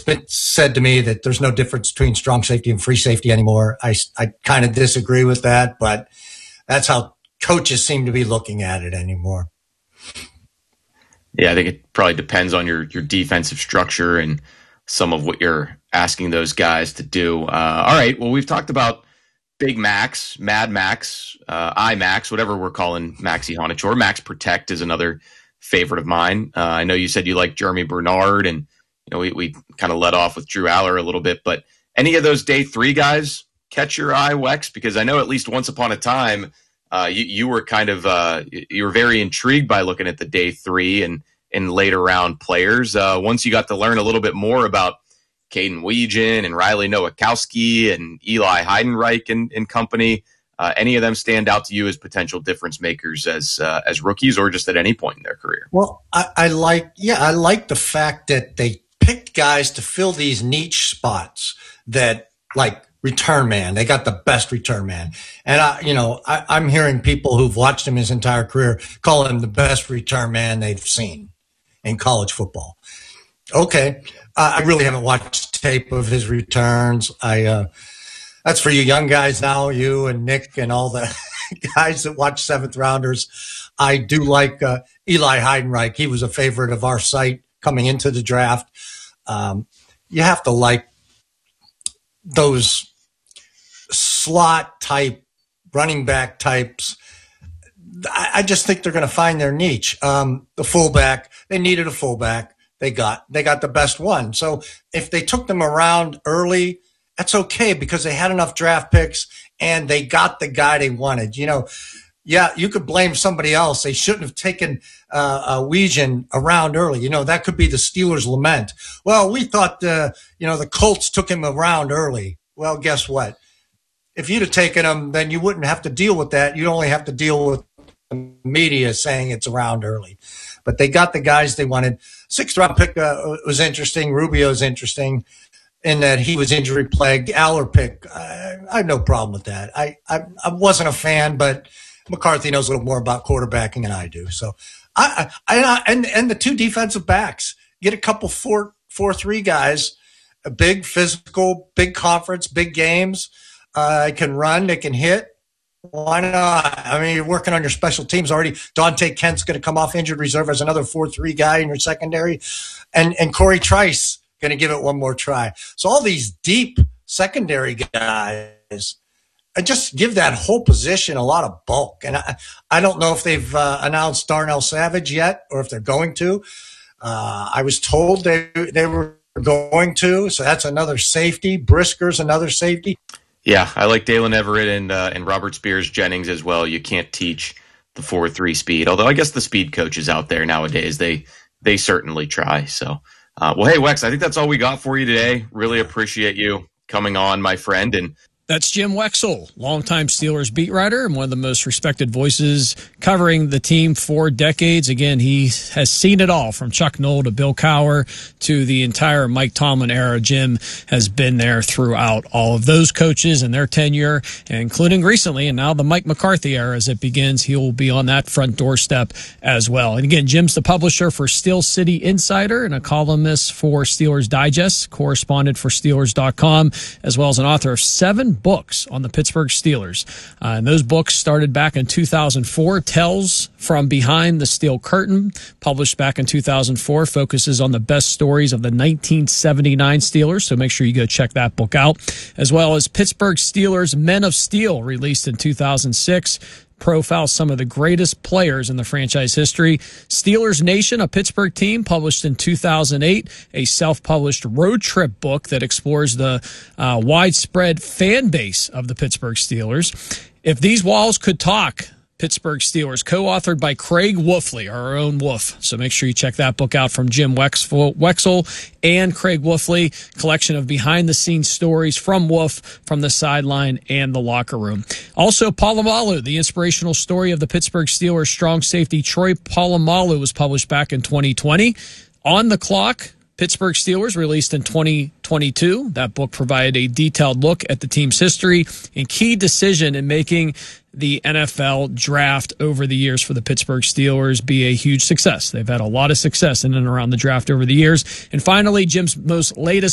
been said to me that there's no difference between strong safety and free safety anymore. I kind of disagree with that, but that's how coaches seem to be looking at it anymore. Yeah, I think it probably depends on your defensive structure and some of what you're asking those guys to do. All right, well, we've talked about Big Max, Mad Max, IMAX, whatever we're calling Maxie Honachor. Max Protect is another favorite of mine. I know you said you like Jeremy Bernard, and we kind of let off with Drew Aller a little bit, but any of those day three guys catch your eye, Wex? Because I know at least once upon a time, you were kind of you were very intrigued by looking at the day three and later round players. Once you got to learn a little bit more about Caden Weegan and Riley Nowakowski and Eli Heidenreich and company, any of them stand out to you as potential difference makers as rookies or just at any point in their career? Well, I like the fact that they picked guys to fill these niche spots that, like, return man. They got the best return man. And I'm hearing people who've watched him his entire career call him the best return man they've seen in college football. Okay. I really haven't watched tape of his returns. That's for you young guys now, you and Nick and all the guys that watch seventh rounders. I do like Eli Heidenreich. He was a favorite of our site coming into the draft. You have to like those slot type running back types. I just think they're going to find their niche. The fullback, they needed a fullback. They got the best one. So if they took them around early, that's okay because they had enough draft picks and they got the guy they wanted. Yeah, you could blame somebody else. They shouldn't have taken Weegan around early. That could be the Steelers' lament. Well, we thought the Colts took him around early. Well, guess what? If you'd have taken him, then you wouldn't have to deal with that. You'd only have to deal with the media saying it's around early. But they got the guys they wanted. Sixth round pick was interesting. Rubio's interesting in that he was injury plagued. Aller pick, I have no problem with that. I wasn't a fan, but McCarthy knows a little more about quarterbacking than I do. So and the two defensive backs, get a couple 4-3 guys, a big physical, big conference, big games. Can run, they can hit. Why not? I mean, you're working on your special teams already. Dante Kent's going to come off injured reserve as another 4-3 guy in your secondary. And Corey Trice going to give it one more try. So all these deep secondary guys, I just give that whole position a lot of bulk. And I don't know if they've announced Darnell Savage yet or if they're going to. I was told they were going to, so that's another safety. Brisker's another safety. Yeah, I like Dalen Everett and Robert Spears Jennings as well. You can't teach the 4.3 speed, although I guess the speed coaches out there nowadays, they certainly try. So, well, hey, Wex, I think that's all we got for you today. Really appreciate you coming on, my friend. And that's Jim Wexell, longtime Steelers beat writer and one of the most respected voices covering the team for decades. Again, he has seen it all from Chuck Noll to Bill Cowher to the entire Mike Tomlin era. Jim has been there throughout all of those coaches and their tenure, including recently, and now the Mike McCarthy era as it begins. He will be on that front doorstep as well. And again, Jim's the publisher for Steel City Insider and a columnist for Steelers Digest, correspondent for Steelers.com, as well as an author of 7 books on the Pittsburgh Steelers. And those books started back in 2004. Tells from Behind the Steel Curtain, published back in 2004, focuses on the best stories of the 1979 Steelers. So make sure you go check that book out. As well as Pittsburgh Steelers Men of Steel, released in 2006. Profiles some of the greatest players in the franchise history. Steelers Nation, a Pittsburgh team, published in 2008, a self-published road trip book that explores the widespread fan base of the Pittsburgh Steelers. If These Walls Could Talk, Pittsburgh Steelers, co-authored by Craig Wolfley, our own Wolf. So make sure you check that book out from Jim Wexell and Craig Wolfley, collection of behind-the-scenes stories from Wolf, from the sideline and the locker room. Also, Polamalu, the inspirational story of the Pittsburgh Steelers strong safety Troy Polamalu, was published back in 2020. On the Clock, Pittsburgh Steelers, released in 2022. That book provided a detailed look at the team's history and key decision in making the NFL draft over the years for the Pittsburgh Steelers be a huge success. They've had a lot of success in and around the draft over the years. And finally, Jim's most latest